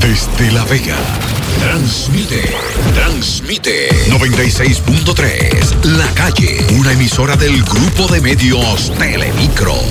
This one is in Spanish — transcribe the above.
Desde La Vega, transmite 96.3, La Calle, una emisora del grupo de medios Telemicro.